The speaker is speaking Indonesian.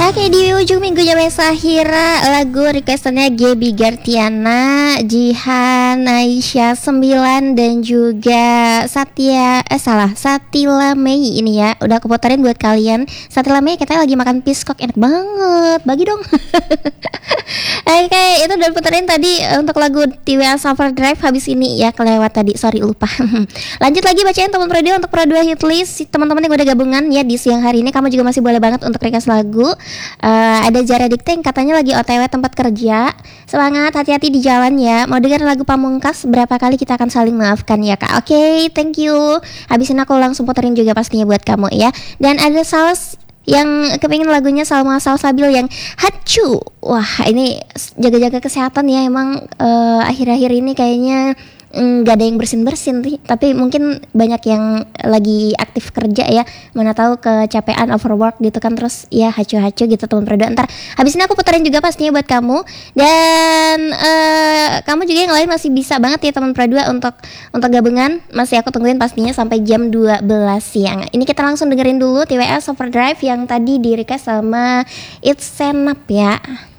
Oke, di ujung minggu Jamai Sahira, lagu requestannya Gaby Gartiana, Jihan, Aisyah 9 dan juga Satila Mei ini ya. Udah aku puterin buat kalian. Satila Mei katanya lagi makan piskok, enak banget. Bagi dong. Oke, itu udah puterin tadi untuk lagu TWA Summer Drive. Habis ini ya kelewat tadi, sorry lupa. Lanjut lagi bacain teman radio untuk Pro 2 hit list. Teman-teman yang udah gabungan ya di siang hari ini, kamu juga masih boleh banget untuk request lagu. Ada Jara Dikte yang katanya lagi OTW tempat kerja. Semangat, hati-hati di jalan ya. Mau denger lagu Pamungkas? Berapa kali kita akan saling maafkan ya kak. Oke, thank you. Habis ini aku langsung puterin juga pastinya buat kamu ya. Dan ada Saus yang kepingin lagunya Salma Salsabil yang Hacu. Wah, ini jaga-jaga kesehatan ya. Emang akhir-akhir ini kayaknya nggak ada yang bersin-bersin sih, tapi mungkin banyak yang lagi aktif kerja ya, mana tahu kecapean, overwork gitu kan, terus ya hacu-hacu gitu teman Prodo. Ntar habis ini aku puterin juga pastinya buat kamu, dan kamu juga yang lain masih bisa banget ya teman Prodo untuk gabungan, masih aku tungguin pastinya sampai jam 12 siang. Ini kita langsung dengerin dulu TWA Overdrive yang tadi di request sama It's Senap ya.